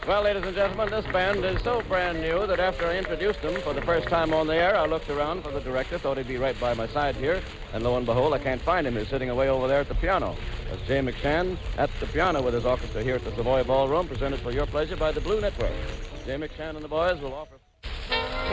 Well, ladies and gentlemen, this band is so brand new that after I introduced them for the first time on the air, I looked around for the director, thought he'd be right by my side here, and lo and behold, I can't find him. He's sitting away over there at the piano. That's Jay McShann at the piano with his orchestra here at the Savoy Ballroom, presented for your pleasure by the Blue Network. Jay McShann and the boys will offer...